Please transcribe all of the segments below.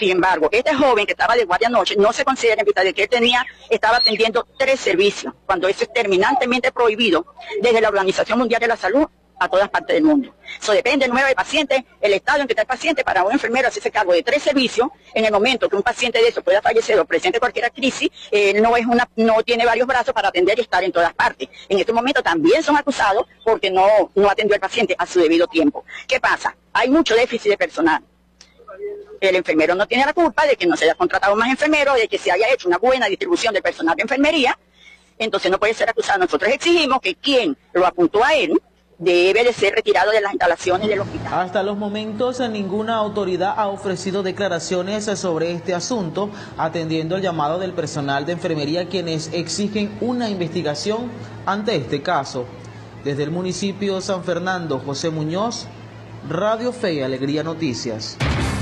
Sin embargo, este joven que estaba de guardia anoche no se considera en vista de que él estaba atendiendo 3 servicios, cuando eso es terminantemente prohibido desde la Organización Mundial de la Salud a todas partes del mundo. Eso depende del número de pacientes, el estado en que está el paciente. Para un enfermero hacerse cargo de 3 servicios, en el momento que un paciente de eso pueda fallecer o presente cualquier crisis, no tiene varios brazos para atender y estar en todas partes. En este momento también son acusados porque no atendió al paciente a su debido tiempo. ¿Qué pasa? Hay mucho déficit de personal. El enfermero no tiene la culpa de que no se haya contratado más enfermeros, de que se haya hecho una buena distribución de personal de enfermería, entonces no puede ser acusado. Nosotros exigimos que quien lo apuntó a él debe de ser retirado de las instalaciones del hospital. Hasta los momentos ninguna autoridad ha ofrecido declaraciones sobre este asunto, atendiendo el llamado del personal de enfermería, quienes exigen una investigación ante este caso. Desde el municipio de San Fernando, José Muñoz, Radio Fe y Alegría Noticias.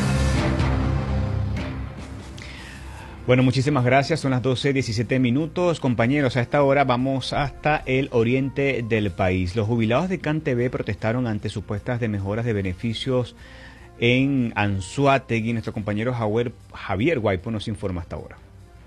Bueno, muchísimas gracias. Son las 12:17 minutos. Compañeros, a esta hora vamos hasta el oriente del país. Los jubilados de CanTV protestaron ante supuestas mejoras de beneficios en Anzoátegui. Nuestro compañero Javier Guaipo nos informa hasta ahora.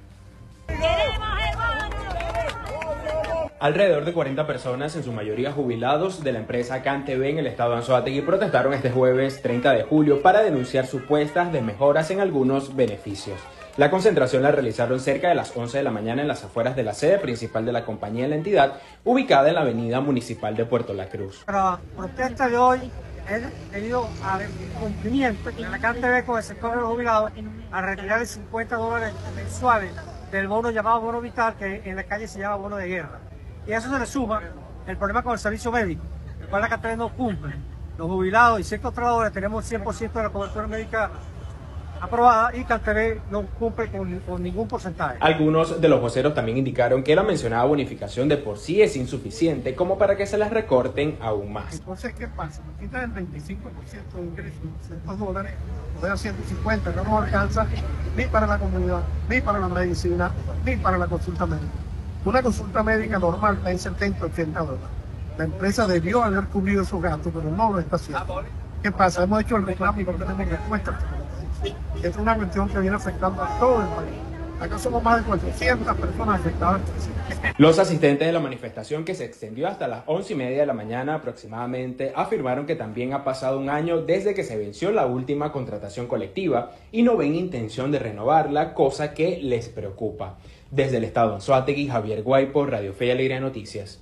Alrededor de 40 personas, en su mayoría jubilados de la empresa CanTV en el estado de Anzoátegui, protestaron este jueves 30 de julio para denunciar supuestas mejoras en algunos beneficios. La concentración la realizaron cerca de las 11 de la mañana en las afueras de la sede principal de la compañía en la entidad, ubicada en la avenida municipal de Puerto La Cruz. La protesta de hoy es debido al cumplimiento de la CanTV con el sector de los jubilados a retirar el $50 mensuales del bono llamado bono vital, que en la calle se llama bono de guerra. Y a eso se le suma el problema con el servicio médico, el cual la CanTV no cumple. Los jubilados y ciertos trabajadores tenemos 100% de la cobertura médica aprobada y CanTV no cumple con ningún porcentaje. Algunos de los voceros también indicaron que la mencionada bonificación de por sí es insuficiente como para que se las recorten aún más. Entonces, ¿qué pasa? Nos quitan el 25% de ingresos, $200, o sea, 150, no nos alcanza ni para la comunidad, ni para la medicina, ni para la consulta médica. Una consulta médica normal está en $70, $80. La empresa debió haber cubrido esos gastos, pero no lo está haciendo. ¿Qué pasa? Hemos hecho el reclamo y no tenemos respuesta. Es una cuestión que viene afectando a todo el país. Acá somos más de 400 personas afectadas. Los asistentes de la manifestación, que se extendió hasta las 11:30 de la mañana aproximadamente, afirmaron que también ha pasado un año desde que se venció la última contratación colectiva y no ven intención de renovarla, cosa que les preocupa. Desde el estado de Anzoátegui, Javier Guaipo, Radio Fe y Alegría Noticias.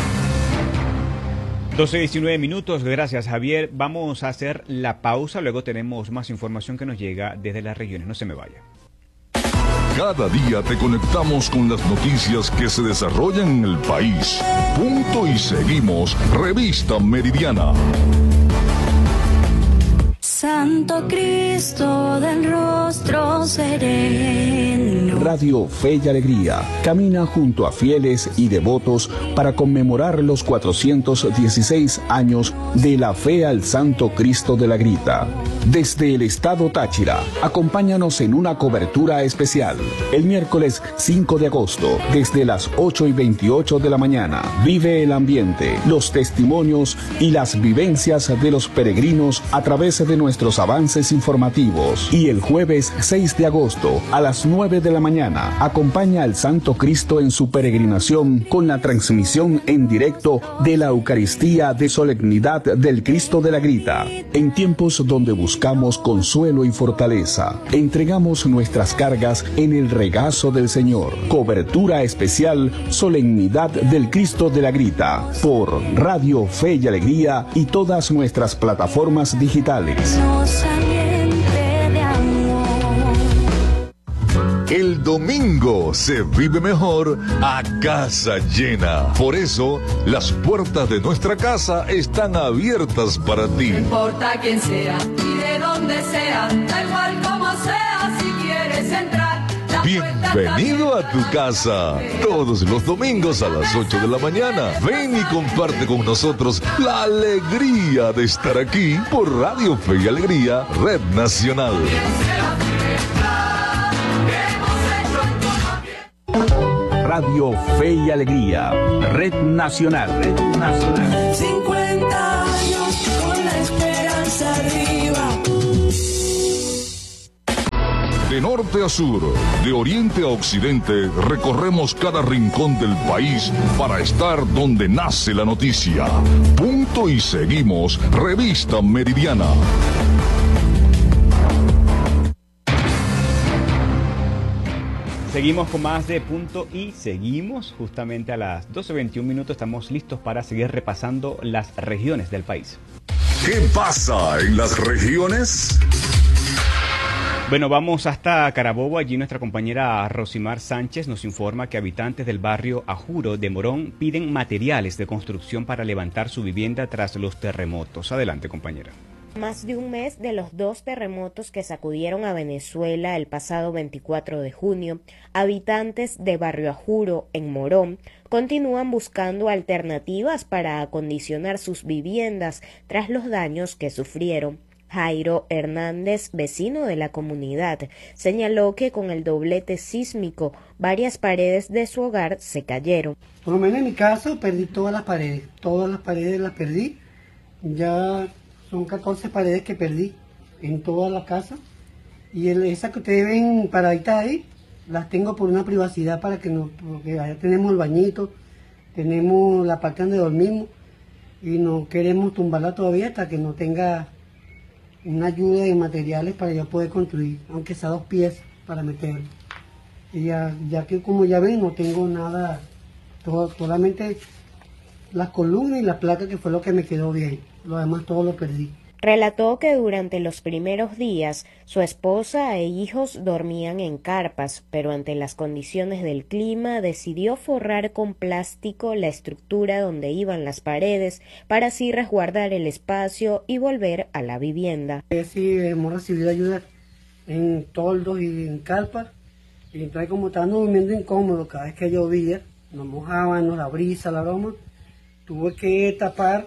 12:19 minutos, gracias Javier. Vamos a hacer la pausa, luego tenemos más información que nos llega desde las regiones, no se me vaya. Cada día te conectamos con las noticias que se desarrollan en el país. Punto y seguimos, Revista Meridiana. Santo Cristo del rostro sereno. Radio Fe y Alegría camina junto a fieles y devotos para conmemorar los 416 años de la fe al Santo Cristo de la Grita. Desde el estado Táchira, acompáñanos en una cobertura especial. El miércoles 5 de agosto, desde las 8:28 de la mañana, vive el ambiente, los testimonios y las vivencias de los peregrinos a través de nuestros avances informativos. Y el jueves 6 de agosto, a las 9 de la mañana, acompaña al Santo Cristo en su peregrinación con la transmisión en directo de la Eucaristía de Solemnidad del Cristo de la Grita. En tiempos donde buscamos consuelo y fortaleza, entregamos nuestras cargas en el regazo del Señor. Cobertura especial Solemnidad del Cristo de la Grita por Radio Fe y Alegría y todas nuestras plataformas digitales. El domingo se vive mejor a casa llena. Por eso, las puertas de nuestra casa están abiertas para ti. No importa quién sea y de dónde sea, da igual como sea, si quieres entrar. Bienvenido a tu casa. Todos los domingos a las 8 de la mañana. Ven y comparte con nosotros la alegría de estar aquí por Radio Fe y Alegría, Red Nacional. Radio Fe y Alegría, Red Nacional. Red Nacional. 50 años con la esperanza arriba. De norte a sur, de oriente a occidente, recorremos cada rincón del país para estar donde nace la noticia. Punto y seguimos, Revista Meridiana. Seguimos con más de Punto y seguimos justamente a las 12:21 minutos. Estamos listos para seguir repasando las regiones del país. ¿Qué pasa en las regiones? Bueno, vamos hasta Carabobo. Allí nuestra compañera Rosimar Sánchez nos informa que habitantes del barrio Ajuro de Morón piden materiales de construcción para levantar su vivienda tras los terremotos. Adelante, compañera. Más de un mes de los 2 terremotos que sacudieron a Venezuela el pasado 24 de junio, habitantes de Barrio Ajuro, en Morón, continúan buscando alternativas para acondicionar sus viviendas tras los daños que sufrieron. Jairo Hernández, vecino de la comunidad, señaló que con el doblete sísmico, varias paredes de su hogar se cayeron. Por lo menos en mi caso perdí todas las paredes las perdí, ya son 14 paredes que perdí en toda la casa, y esas que ustedes ven paraditas ahí, las tengo por una privacidad para que no, porque allá tenemos el bañito, tenemos la parte donde dormimos, y no queremos tumbarla todavía hasta que no tenga una ayuda de materiales para yo poder construir, aunque sea 2 piezas para meterlo. Y ya que como ya ven no tengo nada, solamente las columnas y la placa, que fue lo que me quedó bien, lo demás todo lo perdí. Relató que durante los primeros días su esposa e hijos dormían en carpas, pero ante las condiciones del clima decidió forrar con plástico la estructura donde iban las paredes para así resguardar el espacio y volver a la vivienda. Sí, hemos recibido ayuda en toldos y en carpas, y entonces como estábamos durmiendo incómodo cada vez que llovía, nos mojábamos, la brisa, la broma, tuve que tapar,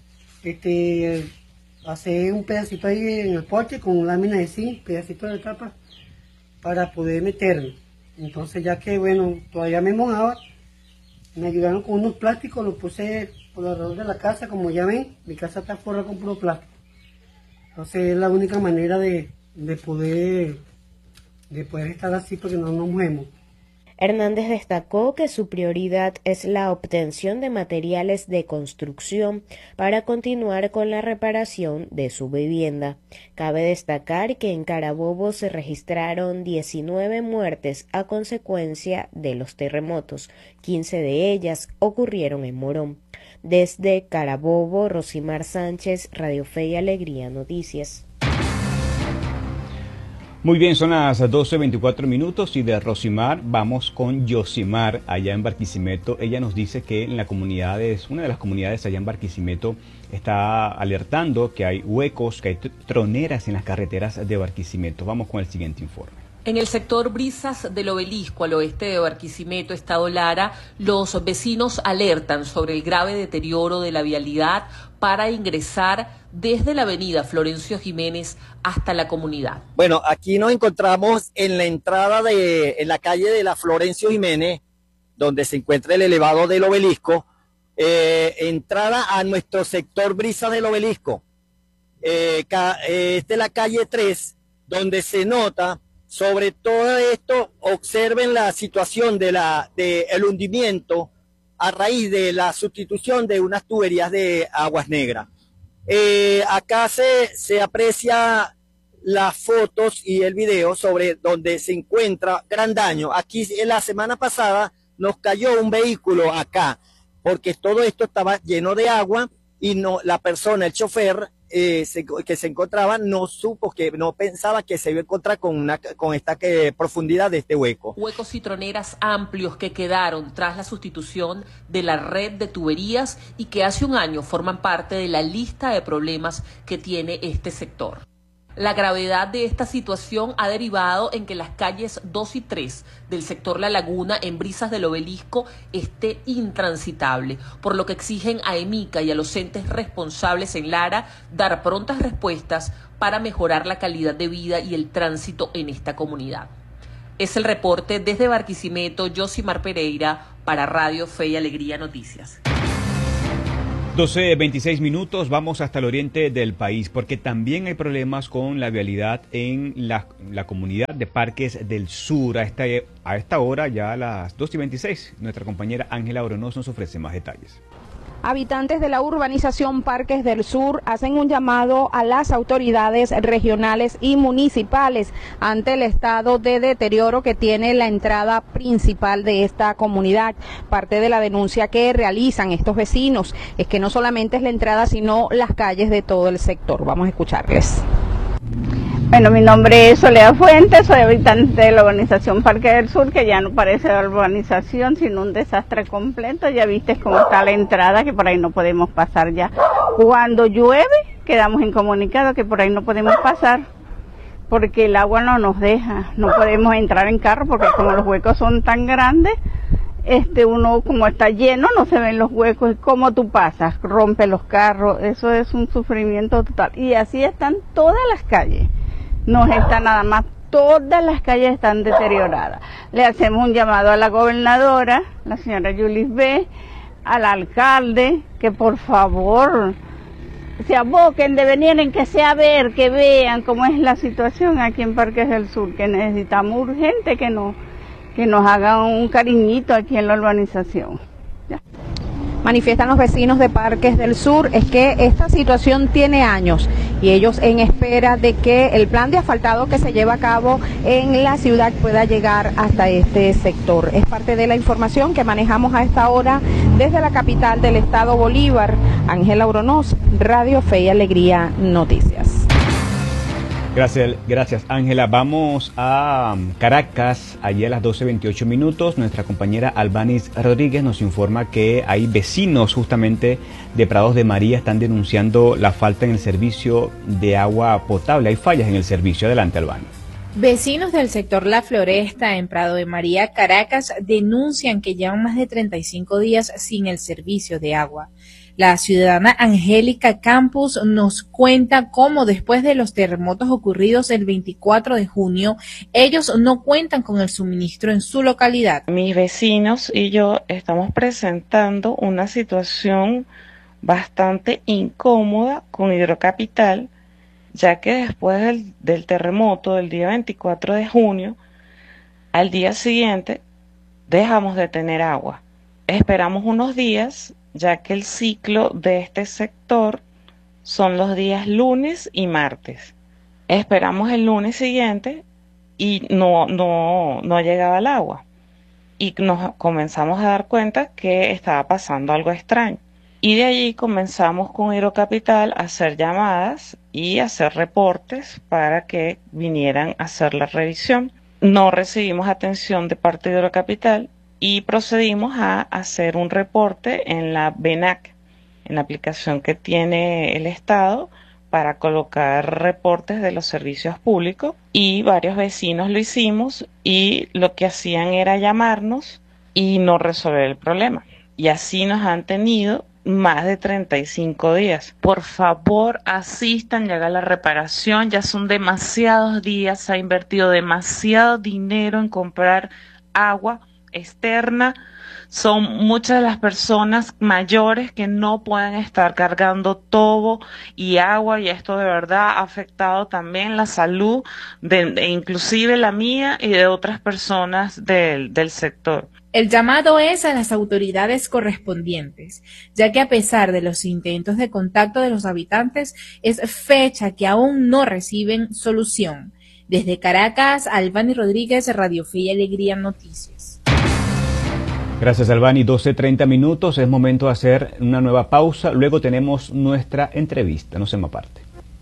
hacer un pedacito ahí en el porche con lámina de zinc, pedacito de tapa, para poder meterlo. Entonces ya que bueno, todavía me mojaba, me ayudaron con unos plásticos, los puse por alrededor de la casa. Como ya ven, mi casa está forrada con puro plástico. Entonces es la única manera de poder estar así, porque no nos movemos. Hernández destacó que su prioridad es la obtención de materiales de construcción para continuar con la reparación de su vivienda. Cabe destacar que en Carabobo se registraron 19 muertes a consecuencia de los terremotos. 15 de ellas ocurrieron en Morón. Desde Carabobo, Rosimar Sánchez, Radio Fe y Alegría Noticias. Muy bien, son las 12:24 minutos y de Rosimar vamos con Yosimar allá en Barquisimeto. Ella nos dice que en la comunidad, una de las comunidades allá en Barquisimeto está alertando que hay huecos, que hay troneras en las carreteras de Barquisimeto. Vamos con el siguiente informe. En el sector Brisas del Obelisco, al oeste de Barquisimeto, Estado Lara, los vecinos alertan sobre el grave deterioro de la vialidad para ingresar desde la avenida Florencio Jiménez hasta la comunidad. Bueno, aquí nos encontramos en la entrada en la calle de la Florencio Jiménez, donde se encuentra el elevado del Obelisco, entrada a nuestro sector Brisas del Obelisco. Esta es la calle 3, donde se nota. Sobre todo esto, observen la situación del hundimiento a raíz de la sustitución de unas tuberías de aguas negras. Acá se aprecia las fotos y el video sobre donde se encuentra gran daño. Aquí la semana pasada nos cayó un vehículo acá, porque todo esto estaba lleno de agua y no, la persona, el chofer, que se encontraba, no pensaba que se iba a encontrar con esta profundidad de este hueco. Huecos y troneras amplios que quedaron tras la sustitución de la red de tuberías y que hace un año forman parte de la lista de problemas que tiene este sector. La gravedad de esta situación ha derivado en que las calles 2 y 3 del sector La Laguna en Brisas del Obelisco esté intransitable, por lo que exigen a EMICA y a los entes responsables en Lara dar prontas respuestas para mejorar la calidad de vida y el tránsito en esta comunidad. Es el reporte desde Barquisimeto, Yosimar Pereira, para Radio Fe y Alegría Noticias. 12:26 minutos, vamos hasta el oriente del país, porque también hay problemas con la vialidad en la comunidad de Parques del Sur. A esta hora, ya a las 2:26, nuestra compañera Ángela Oronoz nos ofrece más detalles. Habitantes de la urbanización Parques del Sur hacen un llamado a las autoridades regionales y municipales ante el estado de deterioro que tiene la entrada principal de esta comunidad. Parte de la denuncia que realizan estos vecinos es que no solamente es la entrada, sino las calles de todo el sector. Vamos a escucharles. Bueno, mi nombre es Soledad Fuentes, soy habitante de la urbanización Parque del Sur, que ya no parece la urbanización, sino un desastre completo. Ya viste cómo está la entrada, que por ahí no podemos pasar ya. Cuando llueve, quedamos incomunicados que por ahí no podemos pasar, porque el agua no nos deja, no podemos entrar en carro, porque como los huecos son tan grandes, uno como está lleno, no se ven los huecos, y cómo tú pasas, rompe los carros, eso es un sufrimiento total. Y así están todas las calles. No está nada más, todas las calles están deterioradas. Le hacemos un llamado a la gobernadora, la señora Yulis B., al alcalde, que por favor se aboquen de venir en que sea ver, que vean cómo es la situación aquí en Parques del Sur, que necesitamos urgente que nos hagan un cariñito aquí en la urbanización. ¿Ya? Manifiestan los vecinos de Parques del Sur es que esta situación tiene años y ellos en espera de que el plan de asfaltado que se lleva a cabo en la ciudad pueda llegar hasta este sector. Es parte de la información que manejamos a esta hora desde la capital del estado Bolívar. Ángela Oronoz, Radio Fe y Alegría Noticias. Gracias Ángela. Vamos a Caracas, allí a las 12:28 minutos. Nuestra compañera Albanis Rodríguez nos informa que hay vecinos justamente de Prados de María, están denunciando la falta en el servicio de agua potable. Hay fallas en el servicio. Adelante, Albanis. Vecinos del sector La Floresta en Prado de María, Caracas, denuncian que llevan más de 35 días sin el servicio de agua. La ciudadana Angélica Campos nos cuenta cómo después de los terremotos ocurridos el 24 de junio, ellos no cuentan con el suministro en su localidad. Mis vecinos y yo estamos presentando una situación bastante incómoda con Hidrocapital, ya que después del terremoto del día 24 de junio, al día siguiente dejamos de tener agua. Esperamos unos días, ya que el ciclo de este sector son los días lunes y martes. Esperamos el lunes siguiente y no llegaba el agua. Y nos comenzamos a dar cuenta que estaba pasando algo extraño. Y de allí comenzamos con Hidrocapital a hacer llamadas y hacer reportes para que vinieran a hacer la revisión. No recibimos atención de parte de Hidrocapital y procedimos a hacer un reporte en la BENAC, en la aplicación que tiene el Estado para colocar reportes de los servicios públicos, y varios vecinos lo hicimos y lo que hacían era llamarnos y no resolver el problema. Y así nos han tenido más de 35 días. Por favor, asistan, ya haga la reparación, ya son demasiados días, se ha invertido demasiado dinero en comprar agua externa. Son muchas de las personas mayores que no pueden estar cargando tobo y agua, y esto de verdad ha afectado también la salud inclusive la mía y de otras personas del sector. El llamado es a las autoridades correspondientes, ya que a pesar de los intentos de contacto de los habitantes, es fecha que aún no reciben solución. Desde Caracas, Albani Rodríguez, Radio Fe y Alegría Noticias. Gracias, Albani. 12:30 minutos, es momento de hacer una nueva pausa. Luego tenemos nuestra entrevista, no se me aparte.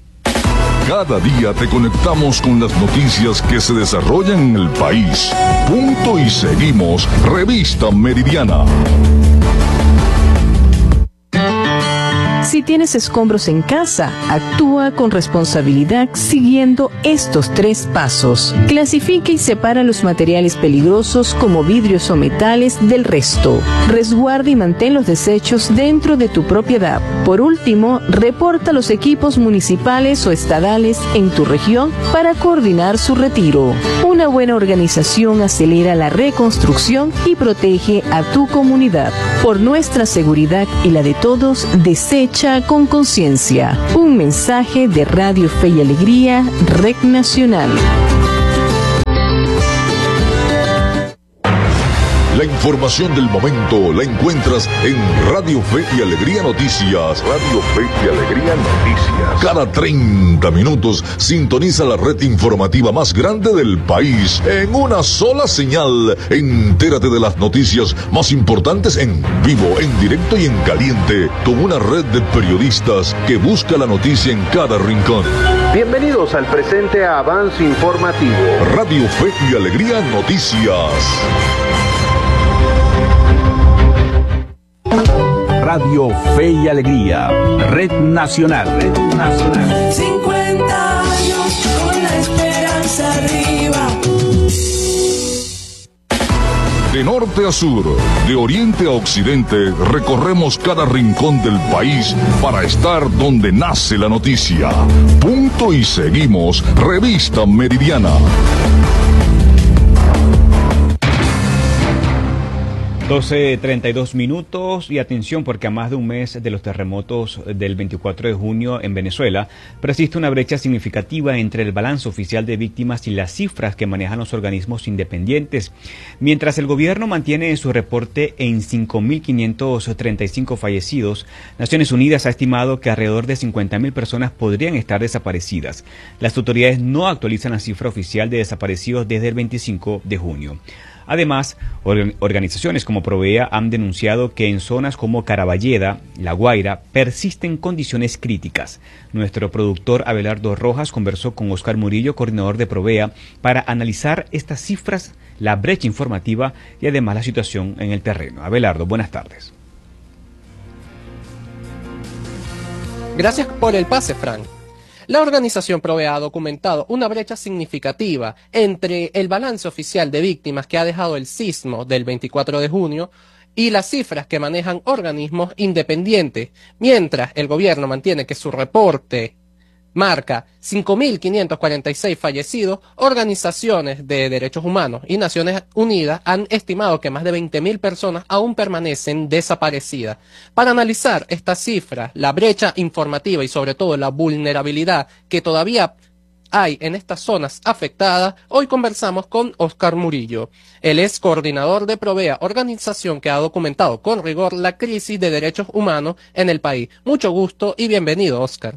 Cada día te conectamos con las noticias que se desarrollan en el país. Punto y seguimos. Revista Meridiana. Si tienes escombros en casa, actúa con responsabilidad siguiendo estos 3 pasos. Clasifica y separa los materiales peligrosos como vidrios o metales del resto. Resguarda y mantén los desechos dentro de tu propiedad. Por último, reporta los equipos municipales o estadales en tu región para coordinar su retiro. Una buena organización acelera la reconstrucción y protege a tu comunidad. Por nuestra seguridad y la de todos, desecha con conciencia. Un mensaje de Radio Fe y Alegría, Red Nacional. La información del momento la encuentras en Radio Fe y Alegría Noticias. Radio Fe y Alegría Noticias. Cada 30 minutos sintoniza la red informativa más grande del país en una sola señal. Entérate de las noticias más importantes en vivo, en directo y en caliente, con una red de periodistas que busca la noticia en cada rincón. Bienvenidos al presente avance informativo. Radio Fe y Alegría Noticias. Radio Fe y Alegría, Red Nacional. Red Nacional. 50 años con la esperanza arriba. De norte a sur, de oriente a occidente, recorremos cada rincón del país para estar donde nace la noticia. Punto y seguimos, Revista Meridiana. 12:32 minutos y atención porque a más de un mes de los terremotos del 24 de junio en Venezuela persiste una brecha significativa entre el balance oficial de víctimas y las cifras que manejan los organismos independientes. Mientras el gobierno mantiene su reporte en 5.535 fallecidos, Naciones Unidas ha estimado que alrededor de 50.000 personas podrían estar desaparecidas. Las autoridades no actualizan la cifra oficial de desaparecidos desde el 25 de junio. Además, organizaciones como Provea han denunciado que en zonas como Caraballeda, La Guaira, persisten condiciones críticas. Nuestro productor Abelardo Rojas conversó con Oscar Murillo, coordinador de Provea, para analizar estas cifras, la brecha informativa y además la situación en el terreno. Abelardo, buenas tardes. Gracias por el pase, Frank. La organización Provea ha documentado una brecha significativa entre el balance oficial de víctimas que ha dejado el sismo del 24 de junio y las cifras que manejan organismos independientes, mientras el gobierno mantiene que su reporte marca 5.546 fallecidos. Organizaciones de derechos humanos y Naciones Unidas han estimado que más de 20.000 personas aún permanecen desaparecidas. Para analizar estas cifras, la brecha informativa y sobre todo la vulnerabilidad que todavía hay en estas zonas afectadas, hoy conversamos con Oscar Murillo. Él es coordinador de Provea, organización que ha documentado con rigor la crisis de derechos humanos en el país. Mucho gusto y bienvenido, Oscar.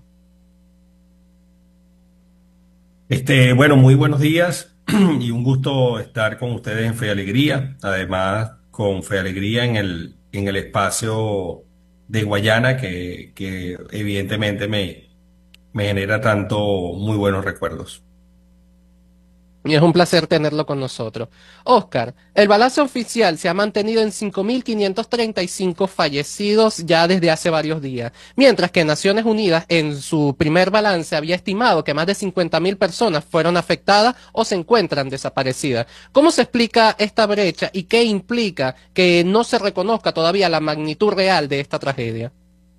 Bueno, muy buenos días y un gusto estar con ustedes en Fe y Alegría, además con Fe y Alegría en el espacio de Guayana que evidentemente me genera tanto muy buenos recuerdos. Y es un placer tenerlo con nosotros. Oscar, el balance oficial se ha mantenido en 5.535 fallecidos ya desde hace varios días, mientras que Naciones Unidas en su primer balance había estimado que más de 50.000 personas fueron afectadas o se encuentran desaparecidas. ¿Cómo se explica esta brecha y qué implica que no se reconozca todavía la magnitud real de esta tragedia?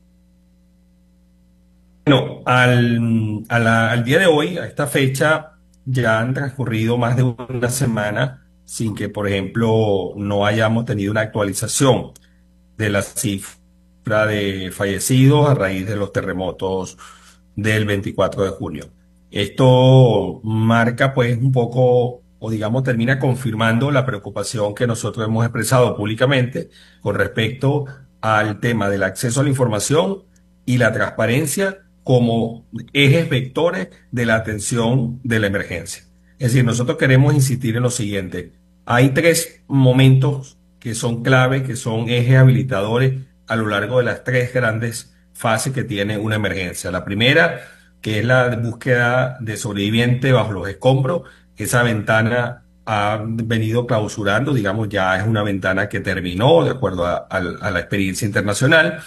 Bueno, al día de hoy, a esta fecha, ya han transcurrido más de una semana sin que, por ejemplo, no hayamos tenido una actualización de la cifra de fallecidos a raíz de los terremotos del 24 de junio. Esto marca pues un poco, o digamos, termina confirmando la preocupación que nosotros hemos expresado públicamente con respecto al tema del acceso a la información y la transparencia como ejes vectores de la atención de la emergencia. Es decir, nosotros queremos insistir en lo siguiente. Hay 3 momentos que son clave, que son ejes habilitadores a lo largo de las 3 grandes fases que tiene una emergencia. La primera, que es la búsqueda de sobreviviente bajo los escombros. Esa ventana ha venido clausurando, digamos, ya es una ventana que terminó de acuerdo a la experiencia internacional.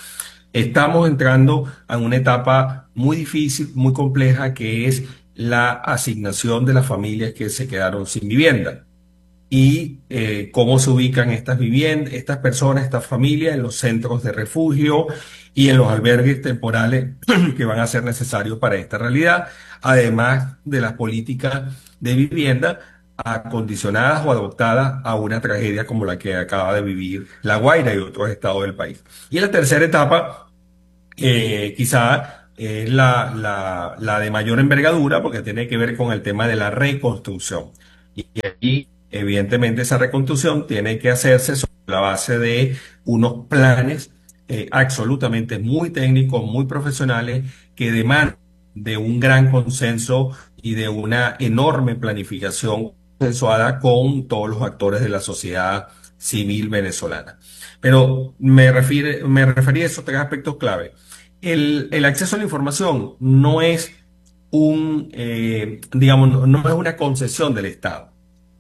Estamos entrando a una etapa muy difícil, muy compleja, que es la asignación de las familias que se quedaron sin vivienda y cómo se ubican estas viviendas, estas personas, estas familias en los centros de refugio y en los albergues temporales que van a ser necesarios para esta realidad, además de las políticas de vivienda acondicionadas o adoptadas a una tragedia como la que acaba de vivir La Guaira y otros estados del país. Y la tercera etapa, quizá es la de mayor envergadura, porque tiene que ver con el tema de la reconstrucción. Y aquí, evidentemente, esa reconstrucción tiene que hacerse sobre la base de unos planes absolutamente muy técnicos, muy profesionales, que demandan de un gran consenso y de una enorme planificación consensuada con todos los actores de la sociedad civil venezolana. Pero me referí a esos tres aspectos clave. El acceso a la información no es digamos, no es una concesión del Estado.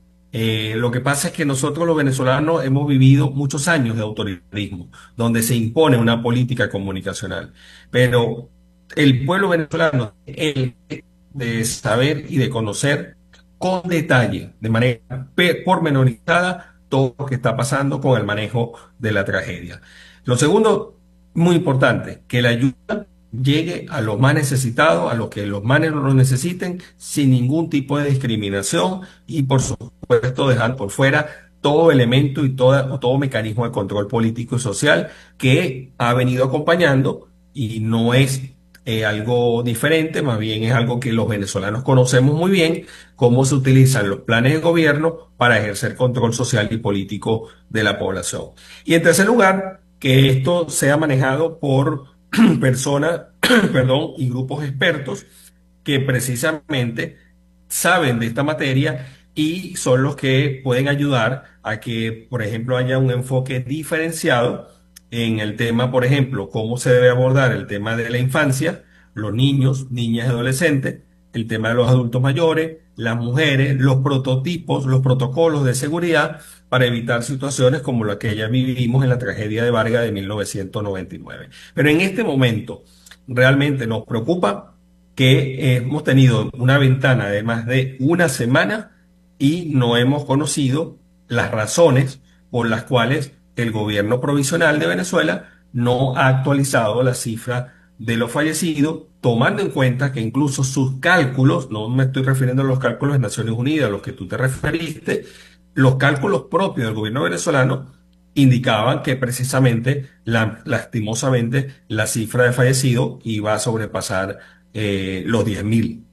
Lo que pasa es que nosotros los venezolanos hemos vivido muchos años de autoritarismo, donde se impone una política comunicacional. Pero el pueblo venezolano es el de saber y de conocer con detalle, de manera pormenorizada, todo lo que está pasando con el manejo de la tragedia. Lo segundo, muy importante, que la ayuda llegue a los más necesitados, a los que los más lo necesiten, sin ningún tipo de discriminación y, por supuesto, dejar por fuera todo elemento y todo mecanismo de control político y social que ha venido acompañando, y no es algo diferente, más bien es algo que los venezolanos conocemos muy bien, cómo se utilizan los planes de gobierno para ejercer control social y político de la población. Y en tercer lugar, que esto sea manejado por personas, perdón, y grupos expertos que precisamente saben de esta materia y son los que pueden ayudar a que, por ejemplo, haya un enfoque diferenciado en el tema, por ejemplo, cómo se debe abordar el tema de la infancia, los niños, niñas y adolescentes, el tema de los adultos mayores, las mujeres, los prototipos, los protocolos de seguridad para evitar situaciones como la que ya vivimos en la tragedia de Vargas de 1999. Pero en este momento realmente nos preocupa que hemos tenido una ventana de más de una semana y no hemos conocido las razones por las cuales el gobierno provisional de Venezuela no ha actualizado la cifra de los fallecidos, tomando en cuenta que incluso sus cálculos, no me estoy refiriendo a los cálculos de Naciones Unidas, a los que tú te referiste, los cálculos propios del gobierno venezolano indicaban que precisamente, lastimosamente, la cifra de fallecidos iba a sobrepasar los 10.000,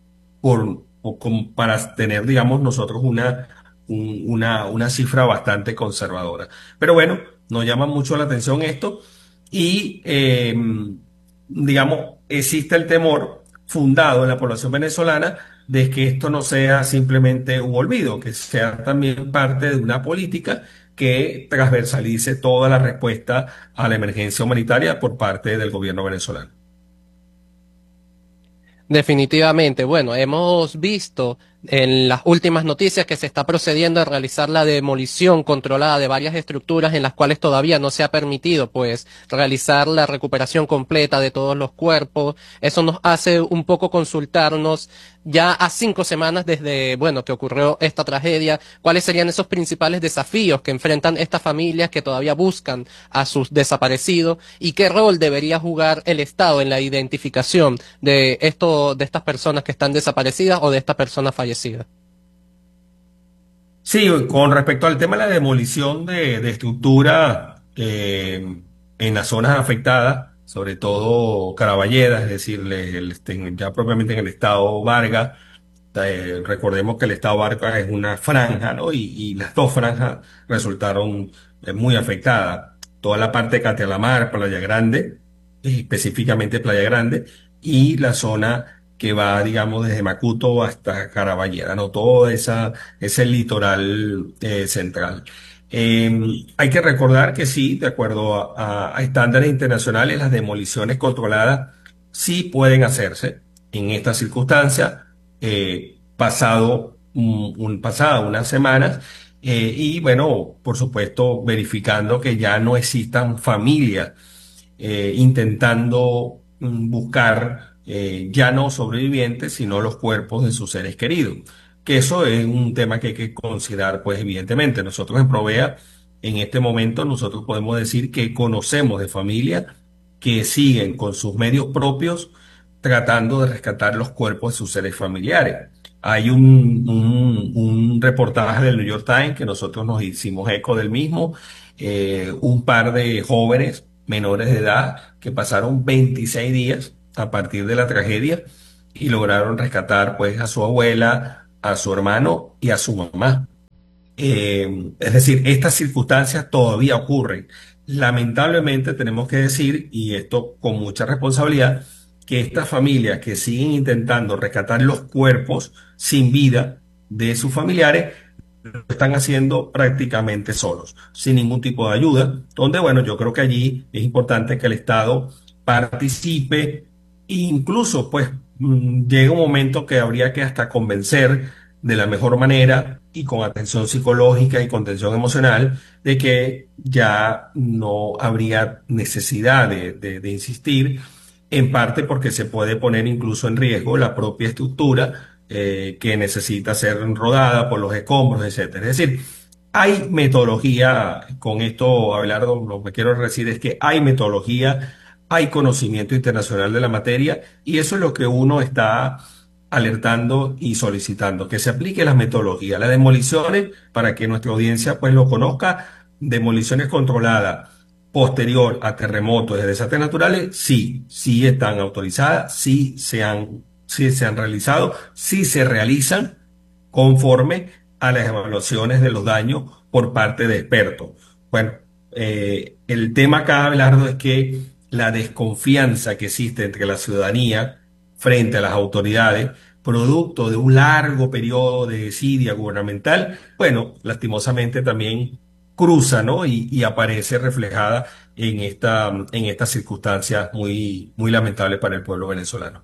para tener, digamos, nosotros una cifra bastante conservadora. Pero bueno, nos llama mucho la atención esto y, digamos, existe el temor fundado en la población venezolana de que esto no sea simplemente un olvido, que sea también parte de una política que transversalice toda la respuesta a la emergencia humanitaria por parte del gobierno venezolano. Definitivamente, bueno, hemos visto en las últimas noticias que se está procediendo a realizar la demolición controlada de varias estructuras en las cuales todavía no se ha permitido, pues, realizar la recuperación completa de todos los cuerpos. Eso nos hace un poco consultarnos ya a 5 semanas desde, bueno, que ocurrió esta tragedia, cuáles serían esos principales desafíos que enfrentan estas familias que todavía buscan a sus desaparecidos y qué rol debería jugar el Estado en la identificación de estas personas que están desaparecidas o de estas personas fallecidas. Sí, con respecto al tema de la demolición de estructura en las zonas afectadas, sobre todo Caraballeda, es decir, ya propiamente en el estado Vargas, recordemos que el estado Vargas es una franja, ¿no? Y las dos franjas resultaron muy afectadas. Toda la parte de Catelamar, Playa Grande, específicamente Playa Grande, y la zona que va, digamos, desde Macuto hasta Caraballeda, ¿no? Todo ese litoral central. Hay que recordar que sí, de acuerdo a estándares internacionales, las demoliciones controladas sí pueden hacerse en estas circunstancias, pasadas unas semanas, y bueno, por supuesto, verificando que ya no existan familias intentando buscar ya no sobrevivientes, sino los cuerpos de sus seres queridos. Que eso es un tema que hay que considerar, pues evidentemente. Nosotros en Provea, en este momento, nosotros podemos decir que conocemos de familias que siguen con sus medios propios tratando de rescatar los cuerpos de sus seres familiares. Hay un reportaje del New York Times que nosotros nos hicimos eco del mismo, un par de jóvenes menores de edad que pasaron 26 días a partir de la tragedia y lograron rescatar pues a su abuela, a su hermano y a su mamá. Es decir, estas circunstancias todavía ocurren. Lamentablemente tenemos que decir, y esto con mucha responsabilidad, que estas familias que siguen intentando rescatar los cuerpos sin vida de sus familiares lo están haciendo prácticamente solos, sin ningún tipo de ayuda, donde, bueno, yo creo que allí es importante que el Estado participe, e incluso, pues, llega un momento que habría que hasta convencer de la mejor manera y con atención psicológica y contención emocional de que ya no habría necesidad de insistir, en parte porque se puede poner incluso en riesgo la propia estructura que necesita ser rodada por los escombros, etcétera. Es decir, hay metodología, con esto, Abelardo, lo que quiero decir es que hay metodología, hay conocimiento internacional de la materia y eso es lo que uno está alertando y solicitando, que se aplique las metodologías, las demoliciones, para que nuestra audiencia pues lo conozca, demoliciones controladas posterior a terremotos y desastres naturales, sí están autorizadas, sí se han realizado, sí se realizan conforme a las evaluaciones de los daños por parte de expertos. Bueno, el tema acá, Abelardo, es que la desconfianza que existe entre la ciudadanía frente a las autoridades, producto de un largo periodo de desidia gubernamental, bueno, lastimosamente también cruza, ¿no? Y aparece reflejada en estas circunstancias muy, muy lamentables para el pueblo venezolano.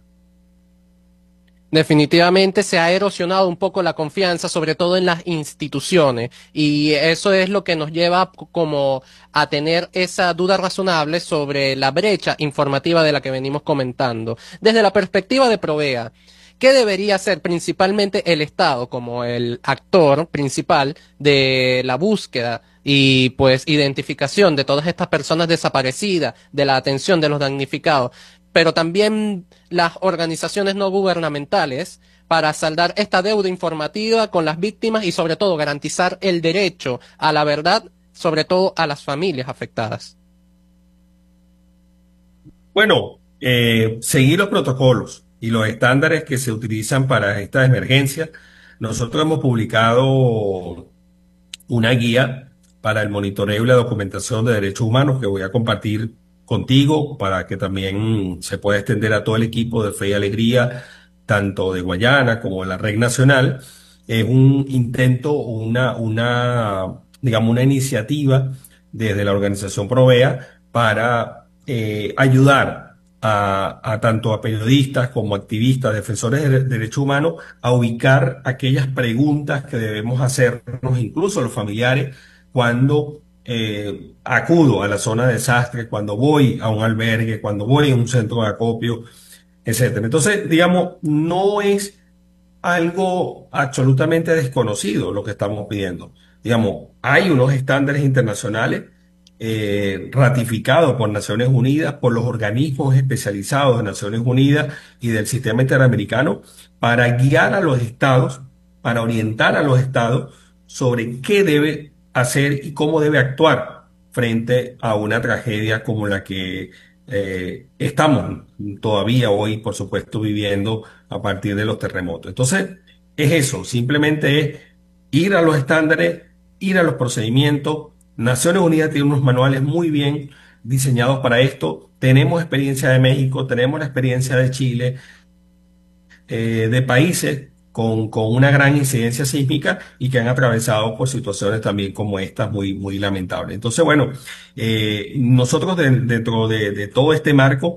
Definitivamente se ha erosionado un poco la confianza, sobre todo en las instituciones, y eso es lo que nos lleva como a tener esa duda razonable sobre la brecha informativa de la que venimos comentando. Desde la perspectiva de Provea, ¿qué debería hacer principalmente el Estado como el actor principal de la búsqueda y pues identificación de todas estas personas desaparecidas, de la atención de los damnificados, pero también las organizaciones no gubernamentales, para saldar esta deuda informativa con las víctimas y sobre todo garantizar el derecho a la verdad, sobre todo a las familias afectadas? Bueno, seguir los protocolos y los estándares que se utilizan para estas emergencias. Nosotros hemos publicado una guía para el monitoreo y la documentación de derechos humanos que voy a compartir contigo para que también se pueda extender a todo el equipo de Fe y Alegría, tanto de Guayana como de la Red Nacional. Es un intento, digamos, una iniciativa desde la organización Provea para ayudar a tanto a periodistas como activistas, defensores de derechos humanos, a ubicar aquellas preguntas que debemos hacernos, incluso los familiares, cuando acudo a la zona de desastre, cuando voy a un albergue, cuando voy a un centro de acopio, etcétera. Entonces, digamos, no es algo absolutamente desconocido lo que estamos pidiendo. Digamos, hay unos estándares internacionales ratificados por Naciones Unidas, por los organismos especializados de Naciones Unidas y del sistema interamericano, para guiar a los estados, para orientar a los estados sobre qué debe hacer y cómo debe actuar frente a una tragedia como la que estamos todavía hoy, por supuesto, viviendo a partir de los terremotos. Entonces, es eso, simplemente es ir a los estándares, ir a los procedimientos. Naciones Unidas tiene unos manuales muy bien diseñados para esto. Tenemos experiencia de México, tenemos la experiencia de Chile, de países con una gran incidencia sísmica y que han atravesado por situaciones también como estas muy, muy lamentables. Entonces, bueno, nosotros dentro de todo este marco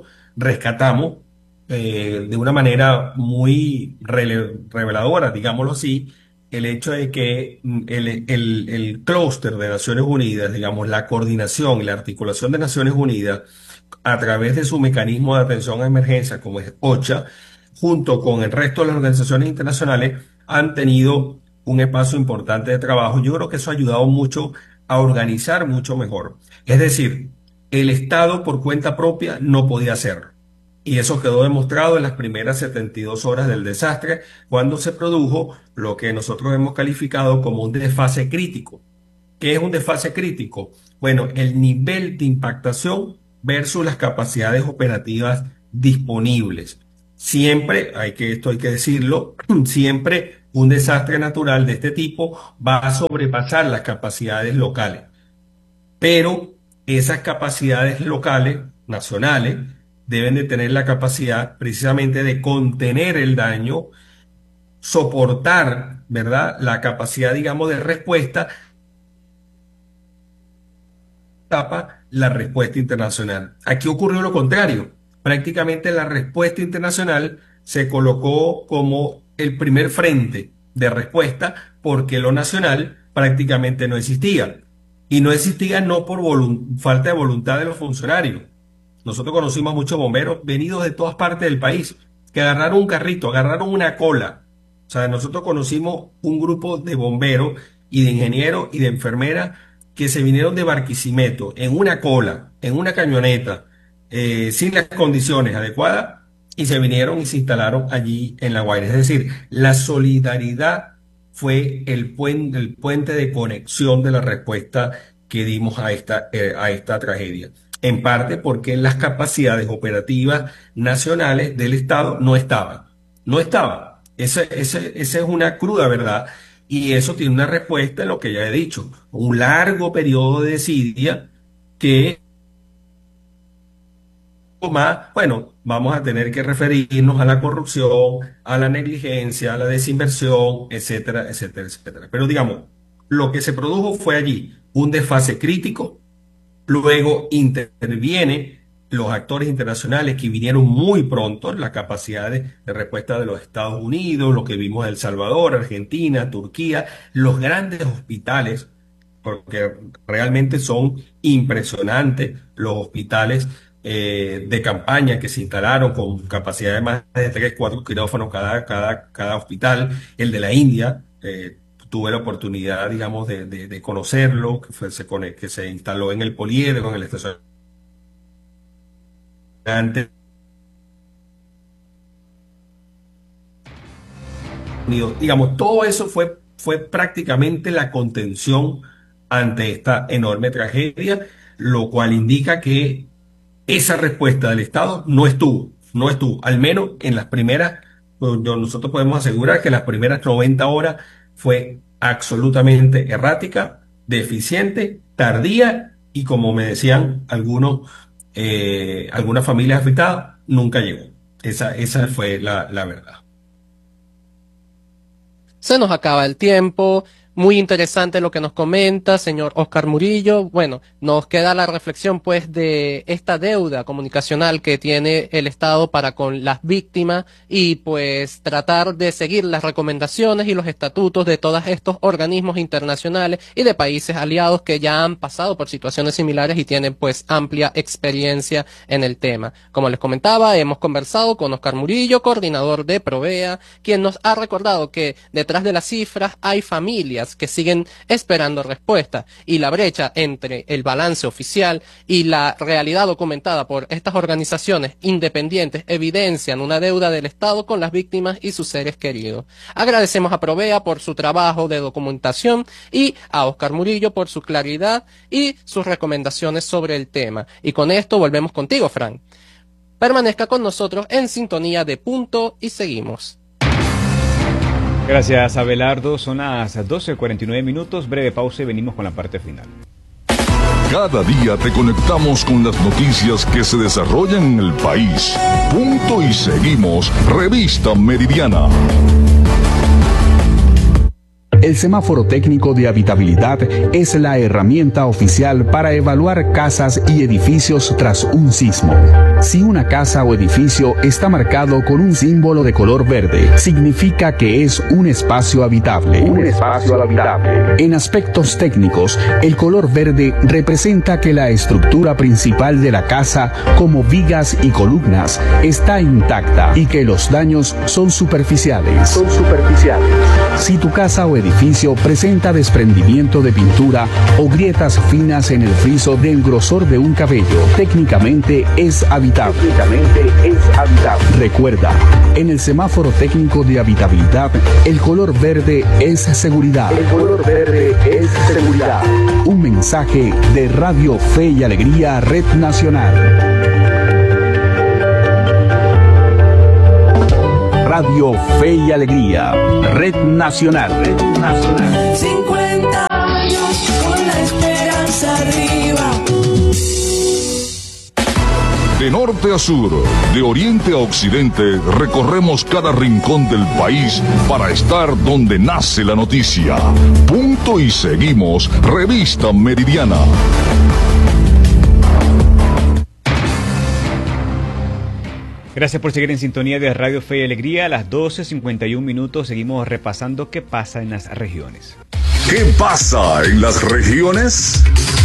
rescatamos de una manera muy reveladora, digámoslo así, el hecho de que el clúster de Naciones Unidas, digamos, la coordinación y la articulación de Naciones Unidas, a través de su mecanismo de atención a emergencia, como es OCHA, junto con el resto de las organizaciones internacionales, han tenido un espacio importante de trabajo. Yo creo que eso ha ayudado mucho a organizar mucho mejor. Es decir, el Estado por cuenta propia no podía hacerlo. Y eso quedó demostrado en las primeras 72 horas del desastre, cuando se produjo lo que nosotros hemos calificado como un desfase crítico. ¿Qué es un desfase crítico? Bueno, el nivel de impactación versus las capacidades operativas disponibles. Siempre, esto hay que decirlo, siempre un desastre natural de este tipo va a sobrepasar las capacidades locales. Pero esas capacidades locales, nacionales, deben de tener la capacidad precisamente de contener el daño, soportar, ¿verdad?, la capacidad, digamos, de respuesta, la respuesta internacional. Aquí ocurrió lo contrario. Prácticamente la respuesta internacional se colocó como el primer frente de respuesta porque lo nacional prácticamente no existía. Y no existía no por falta de voluntad de los funcionarios. Nosotros conocimos a muchos bomberos venidos de todas partes del país que agarraron un carrito, agarraron una cola. O sea, nosotros conocimos un grupo de bomberos y de ingenieros y de enfermeras que se vinieron de Barquisimeto en una cola, en una camioneta, sin las condiciones adecuadas, y se vinieron y se instalaron allí en La Guaira. Es decir, la solidaridad fue el puente de conexión de la respuesta que dimos a esta tragedia. En parte porque las capacidades operativas nacionales del Estado no estaban. No estaban. Esa es una cruda verdad. Y eso tiene una respuesta en lo que ya he dicho. Un largo periodo de desidia que más, bueno, vamos a tener que referirnos a la corrupción, a la negligencia, a la desinversión, etcétera, etcétera, etcétera. Pero digamos, lo que se produjo fue allí un desfase crítico. Luego intervienen los actores internacionales que vinieron muy pronto, las capacidades de respuesta de los Estados Unidos, lo que vimos en El Salvador, Argentina, Turquía, los grandes hospitales, porque realmente son impresionantes los hospitales de campaña que se instalaron con capacidad de más de 3, 4 quirófanos cada hospital. El de la India, tuve la oportunidad, digamos, de conocerlo, que se instaló en el Poliedro, en el estacionamiento. Digamos, todo eso fue prácticamente la contención ante esta enorme tragedia, lo cual indica que esa respuesta del Estado no estuvo, al menos en las primeras, nosotros podemos asegurar que las primeras 90 horas fue absolutamente errática, deficiente, tardía y, como me decían algunas familias afectadas, nunca llegó. Esa fue la verdad. Se nos acaba el tiempo. Muy interesante lo que nos comenta, señor Oscar Murillo. Bueno, nos queda la reflexión, pues, de esta deuda comunicacional que tiene el Estado para con las víctimas y, pues, tratar de seguir las recomendaciones y los estatutos de todos estos organismos internacionales y de países aliados que ya han pasado por situaciones similares y tienen, pues, amplia experiencia en el tema. Como les comentaba, hemos conversado con Oscar Murillo, coordinador de Provea, quien nos ha recordado que detrás de las cifras hay familias que siguen esperando respuesta, y la brecha entre el balance oficial y la realidad documentada por estas organizaciones independientes evidencian una deuda del Estado con las víctimas y sus seres queridos. Agradecemos a Provea por su trabajo de documentación y a Oscar Murillo por su claridad y sus recomendaciones sobre el tema. Y con esto volvemos contigo, Frank. Permanezca con nosotros en sintonía de Punto y seguimos. Gracias, Abelardo. Son las 12:49 minutos. Breve pausa y venimos con la parte final. Cada día te conectamos con las noticias que se desarrollan en el país. Punto y seguimos. Revista Meridiana. El semáforo técnico de habitabilidad es la herramienta oficial para evaluar casas y edificios tras un sismo. Si una casa o edificio está marcado con un símbolo de color verde, significa que es un espacio habitable. En aspectos técnicos, el color verde representa que la estructura principal de la casa, como vigas y columnas, está intacta y que los daños son superficiales. Si tu casa o edificio presenta desprendimiento de pintura o grietas finas en el friso del grosor de un cabello, técnicamente es habitable. Recuerda, en el semáforo técnico de habitabilidad, el color verde es seguridad. Un mensaje de Radio Fe y Alegría, Red Nacional. Radio Fe y Alegría, Red Nacional. 50 años con la esperanza arriba. De norte a sur, de oriente a occidente, recorremos cada rincón del país para estar donde nace la noticia. Punto y seguimos, Revista Meridiana. Gracias por seguir en sintonía de Radio Fe y Alegría. A las 12:51 minutos seguimos repasando qué pasa en las regiones. ¿Qué pasa en las regiones?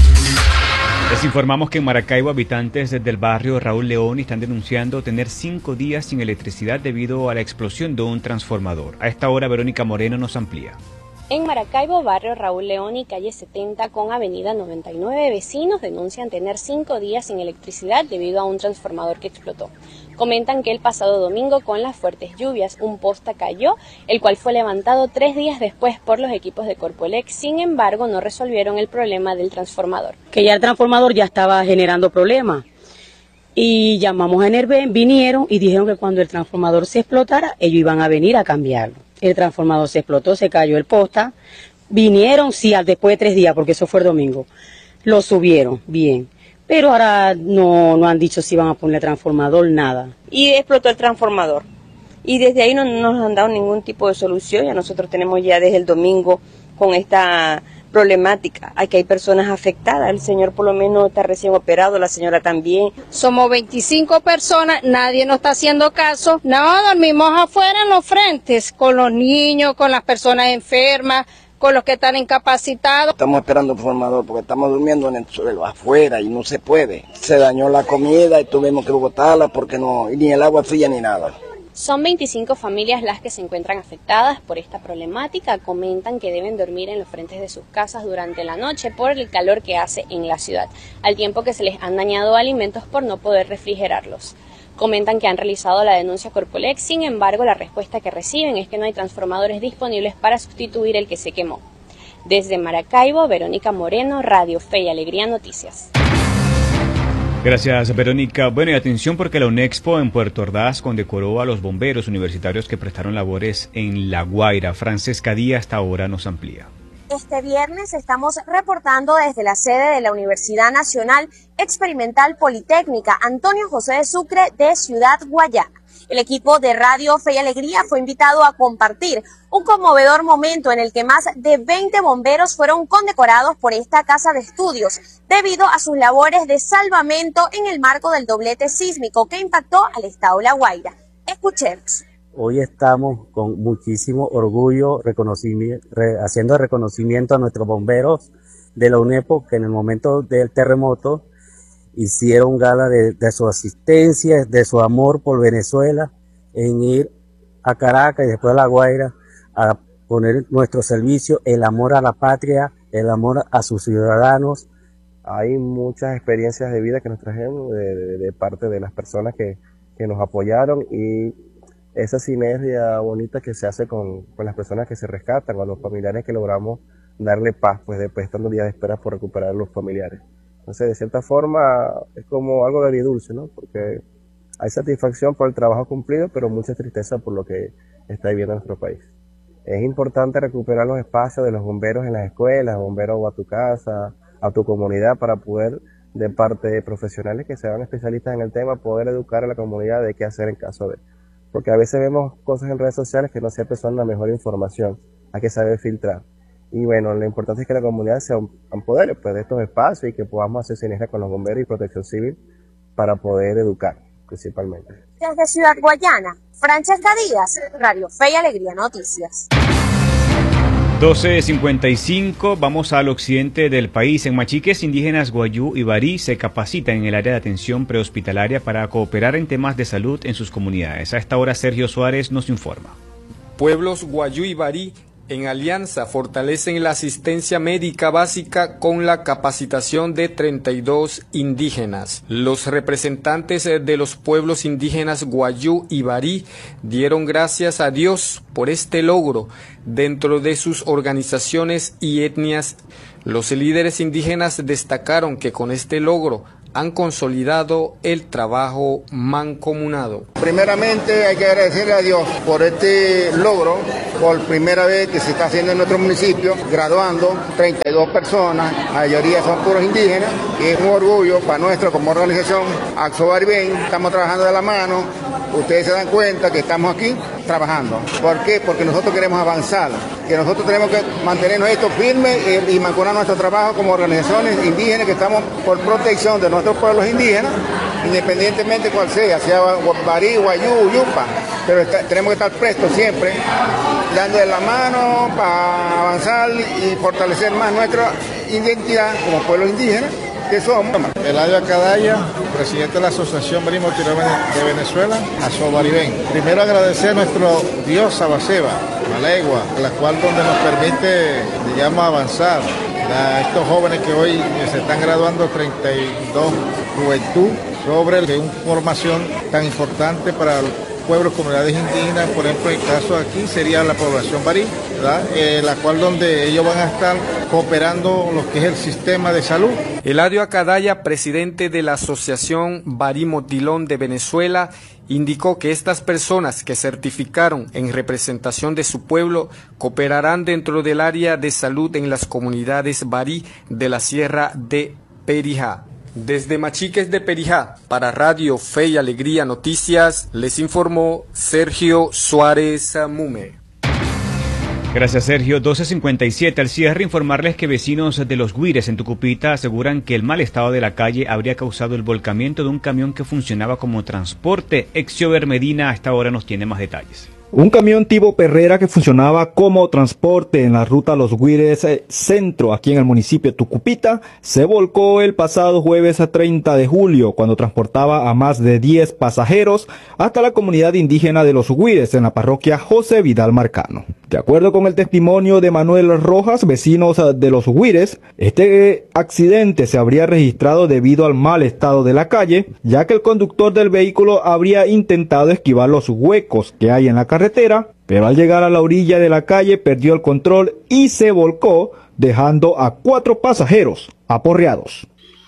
Les informamos que en Maracaibo habitantes del barrio Raúl León están denunciando tener 5 días sin electricidad debido a la explosión de un transformador. A esta hora Verónica Moreno nos amplía. En Maracaibo, barrio Raúl León y calle 70 con avenida 99, vecinos denuncian tener 5 días sin electricidad debido a un transformador que explotó. Comentan que el pasado domingo, con las fuertes lluvias, un poste cayó, el cual fue levantado 3 días después por los equipos de Corpoelec. Sin embargo, no resolvieron el problema del transformador. Que ya el transformador ya estaba generando problemas. Y llamamos a Enerven, vinieron y dijeron que cuando el transformador se explotara, ellos iban a venir a cambiarlo. El transformador se explotó, se cayó el poste. Vinieron, sí, después de 3 días, porque eso fue el domingo. Lo subieron, bien. Pero ahora no han dicho si van a poner transformador, nada. Y explotó el transformador. Y desde ahí no nos han dado ningún tipo de solución. Ya nosotros tenemos ya desde el domingo con esta problemática. Aquí hay personas afectadas. El señor por lo menos está recién operado, la señora también. Somos 25 personas, nadie nos está haciendo caso. No, dormimos afuera en los frentes, con los niños, con las personas enfermas, con los que están incapacitados. Estamos esperando un transformador porque estamos durmiendo en el suelo, afuera, y no se puede. Se dañó la comida y tuvimos que botarla porque no, ni el agua fría ni nada. Son 25 familias las que se encuentran afectadas por esta problemática. Comentan que deben dormir en los frentes de sus casas durante la noche por el calor que hace en la ciudad, al tiempo que se les han dañado alimentos por no poder refrigerarlos. Comentan que han realizado la denuncia a Corpoelec, sin embargo la respuesta que reciben es que no hay transformadores disponibles para sustituir el que se quemó. Desde Maracaibo, Verónica Moreno, Radio Fe y Alegría Noticias. Gracias, Verónica. Bueno, y atención porque la UNEXPO en Puerto Ordaz condecoró a los bomberos universitarios que prestaron labores en La Guaira. Francesca Díaz hasta ahora nos amplía. Este viernes estamos reportando desde la sede de la Universidad Nacional Experimental Politécnica Antonio José de Sucre de Ciudad Guayana. El equipo de Radio Fe y Alegría fue invitado a compartir un conmovedor momento en el que más de 20 bomberos fueron condecorados por esta casa de estudios debido a sus labores de salvamento en el marco del doblete sísmico que impactó al estado La Guaira. Escuchemos. Hoy estamos con muchísimo orgullo haciendo reconocimiento a nuestros bomberos de la UNEPO que en el momento del terremoto hicieron gala de su asistencia, de su amor por Venezuela, en ir a Caracas y después a La Guaira a poner nuestro servicio, el amor a la patria, el amor a sus ciudadanos. Hay muchas experiencias de vida que nos trajimos de parte de las personas que nos apoyaron y esa sinergia bonita que se hace con las personas que se rescatan, con los familiares que logramos darle paz, pues después estando días de espera por recuperar a los familiares. Entonces, de cierta forma, es como algo de agridulce, ¿no? Porque hay satisfacción por el trabajo cumplido, pero mucha tristeza por lo que está viviendo nuestro país. Es importante recuperar los espacios de los bomberos en las escuelas, bomberos a tu casa, a tu comunidad, para poder, de parte de profesionales que sean especialistas en el tema, poder educar a la comunidad de qué hacer en caso de... Porque a veces vemos cosas en redes sociales que no siempre son la mejor información. hay que saber filtrar. Y bueno, lo importante es que la comunidad se empodere pues, de estos espacios y que podamos hacer sinergia con los bomberos y protección civil para poder educar principalmente. Desde Ciudad Guayana, Francesca Díaz, Radio Fe y Alegría Noticias. 12:55, vamos al occidente del país. En Machiques, indígenas Guayú y Barí se capacitan en el área de atención prehospitalaria para cooperar en temas de salud en sus comunidades. A esta hora, Sergio Suárez nos informa. Pueblos Guayú y Barí, en alianza, fortalecen la asistencia médica básica con la capacitación de 32 indígenas. Los representantes de los pueblos indígenas Guayú y Barí dieron gracias a Dios por este logro dentro de sus organizaciones y etnias. Los líderes indígenas destacaron que con este logro han consolidado el trabajo mancomunado. Primeramente hay que agradecerle a Dios por este logro, por primera vez que se está haciendo en nuestro municipio, graduando 32 personas, la mayoría son puros indígenas, y es un orgullo para nuestro como organización Axo Baribén. Estamos trabajando de la mano, ustedes se dan cuenta que estamos aquí trabajando. ¿Por qué? Porque nosotros queremos avanzar, que nosotros tenemos que mantenernos esto firme y mancomunar nuestro trabajo como organizaciones indígenas que estamos por protección de nuestros pueblos indígenas, independientemente cuál sea Barí, Guayú, Yupa, pero tenemos que estar prestos siempre, dándole la mano para avanzar y fortalecer más nuestra identidad como pueblos indígenas que somos. Eladio Acadaya, presidente de la Asociación Barí Motilón de Venezuela, Axo Baribén. Primero agradecer a nuestro Dios Sabaseba, Malegua, la cual donde nos permite, digamos, avanzar. A estos jóvenes que hoy se están graduando, 32 juventud, sobre una formación tan importante para pueblos, comunidades indígenas. Por ejemplo, el caso aquí sería la población Barí, ¿verdad? La cual donde ellos van a estar cooperando lo que es el sistema de salud. Eladio Acadaya, presidente de la Asociación Barí Motilón de Venezuela, indicó que estas personas que certificaron en representación de su pueblo cooperarán dentro del área de salud en las comunidades Barí de la Sierra de Perijá. Desde Machiques de Perijá, para Radio Fe y Alegría Noticias, les informó Sergio Suárez Mume. Gracias, Sergio. 12:57. Al cierre, informarles que vecinos de Los Guires en Tucupita aseguran que el mal estado de la calle habría causado el volcamiento de un camión que funcionaba como transporte. Exiober Medina a esta hora nos tiene más detalles. Un camión tipo Perrera que funcionaba como transporte en la ruta Los Guires Centro, aquí en el municipio de Tucupita, se volcó el pasado jueves 30 de julio, cuando transportaba a más de 10 pasajeros hasta la comunidad indígena de Los Guires, en la parroquia José Vidal Marcano. De acuerdo con el testimonio de Manuel Rojas, vecinos de Los Guires, este accidente se habría registrado debido al mal estado de la calle, ya que el conductor del vehículo habría intentado esquivar los huecos que hay en la carretera, pero al llegar a la orilla de la calle perdió el control y se volcó, dejando a 4 pasajeros aporreados.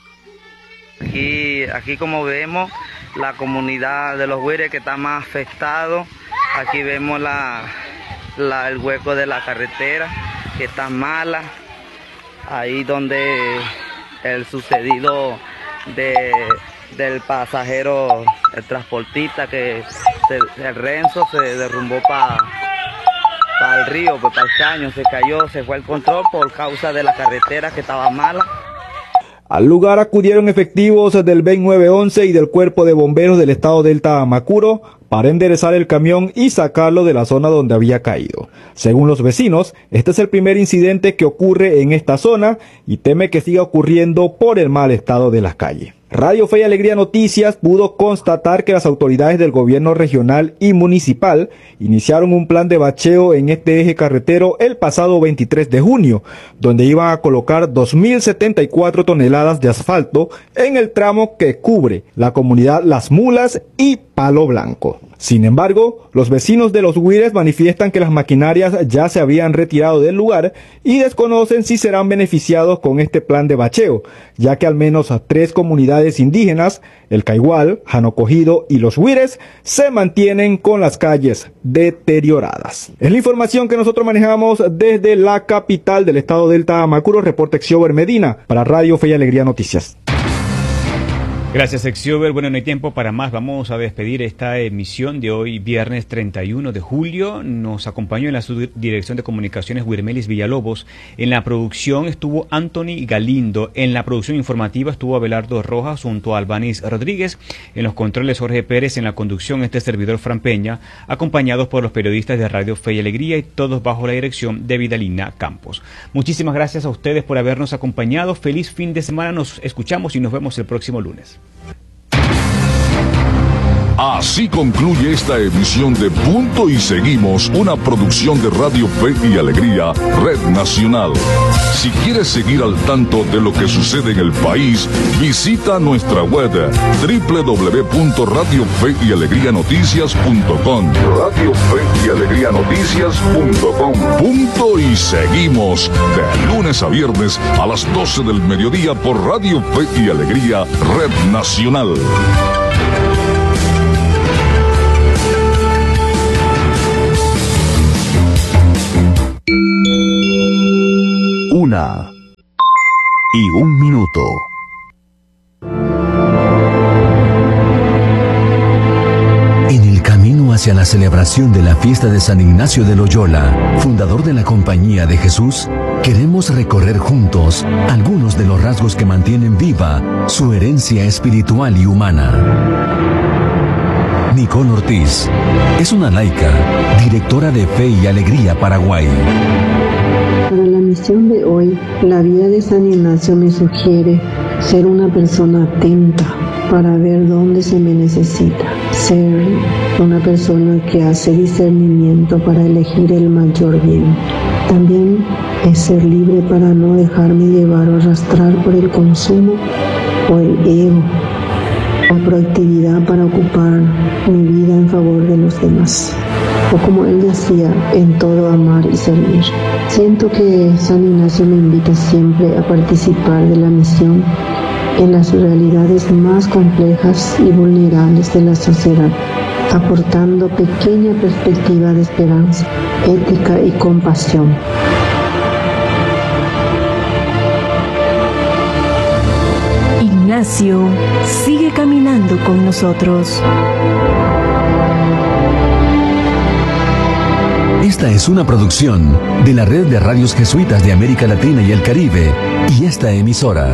Aquí como vemos, la comunidad de Los Guires que está más afectado. Aquí vemos el hueco de la carretera que está mala. Ahí donde el sucedido del pasajero, el transportista, que el Renzo se derrumbó para el río, para el caño, se cayó, se fue el control por causa de la carretera que estaba mala. Al lugar acudieron efectivos del BEN 911 y del Cuerpo de Bomberos del Estado Delta Amacuro para enderezar el camión y sacarlo de la zona donde había caído. Según los vecinos, este es el primer incidente que ocurre en esta zona y teme que siga ocurriendo por el mal estado de las calles. Radio Fe y Alegría Noticias pudo constatar que las autoridades del gobierno regional y municipal iniciaron un plan de bacheo en este eje carretero el pasado 23 de junio, donde iban a colocar 2.074 toneladas de asfalto en el tramo que cubre la comunidad Las Mulas y Palo Blanco. Sin embargo, los vecinos de Los Guires manifiestan que las maquinarias ya se habían retirado del lugar y desconocen si serán beneficiados con este plan de bacheo, ya que al menos 3 comunidades indígenas, el Caigual, Jano Cogido y Los Guires, se mantienen con las calles deterioradas. Es la información que nosotros manejamos desde la capital del estado Delta Amacuro. Reporta Exiober Medina para Radio Fe y Alegría Noticias. Gracias, Exiober. Bueno, no hay tiempo para más. Vamos a despedir esta emisión de hoy, viernes 31 de julio. Nos acompañó en la subdirección de comunicaciones Wirmelis Villalobos. En la producción estuvo Anthony Galindo. En la producción informativa estuvo Abelardo Rojas junto a Albanis Rodríguez. En los controles Jorge Pérez. En la conducción este servidor Fran Peña, acompañados por los periodistas de Radio Fe y Alegría y todos bajo la dirección de Vidalina Campos. Muchísimas gracias a ustedes por habernos acompañado. Feliz fin de semana. Nos escuchamos y nos vemos el próximo lunes. Así concluye esta emisión de Punto y Seguimos, una producción de Radio Fe y Alegría, Red Nacional. Si quieres seguir al tanto de lo que sucede en el país, visita nuestra web www.radiofeyalegrianoticias.com. Radio Fe y Alegría Noticias.com. Punto y Seguimos, de lunes a viernes a las 12 del mediodía por Radio Fe y Alegría, Red Nacional. Una y un minuto. En el camino hacia la celebración de la fiesta de San Ignacio de Loyola, fundador de la Compañía de Jesús, queremos recorrer juntos algunos de los rasgos que mantienen viva su herencia espiritual y humana. Nicole Ortiz es una laica, directora de Fe y Alegría Paraguay. Para la misión de hoy, la vida de San Ignacio me sugiere ser una persona atenta para ver dónde se me necesita, ser una persona que hace discernimiento para elegir el mayor bien. También es ser libre para no dejarme llevar o arrastrar por el consumo o el ego, o proactividad para ocupar mi vida en favor de los demás. O como él decía, en todo amar y servir. Siento que San Ignacio me invita siempre a participar de la misión en las realidades más complejas y vulnerables de la sociedad, aportando pequeña perspectiva de esperanza, ética y compasión. Ignacio sigue caminando con nosotros. Esta es una producción de la Red de Radios Jesuitas de América Latina y el Caribe y esta emisora.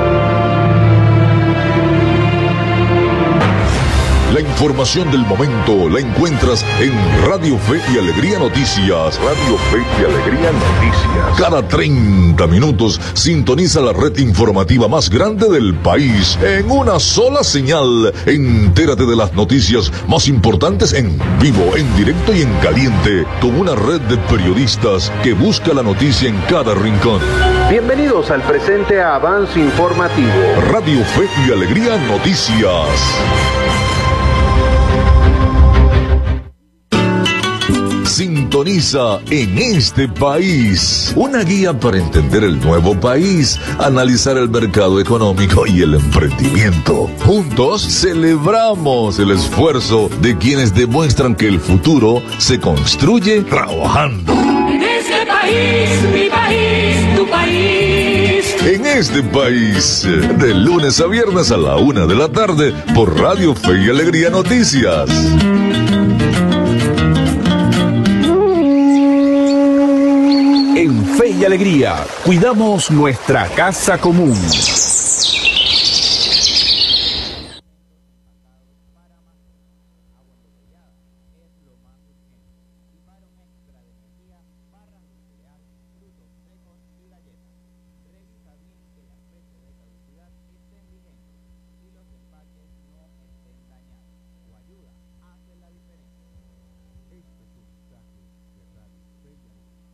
La información del momento la encuentras en Radio Fe y Alegría Noticias. Radio Fe y Alegría Noticias. Cada 30 minutos sintoniza la red informativa más grande del país en una sola señal. Entérate de las noticias más importantes en vivo, en directo y en caliente, con una red de periodistas que busca la noticia en cada rincón. Bienvenidos al presente avance informativo. Radio Fe y Alegría Noticias. Sintoniza En este País, una guía para entender el nuevo país, analizar el mercado económico y el emprendimiento. Juntos celebramos el esfuerzo de quienes demuestran que el futuro se construye trabajando. En este país, mi país, tu país. En este país, de lunes a viernes a la 1 de la tarde por Radio Fe y Alegría Noticias. En Fe y Alegría, cuidamos nuestra casa común.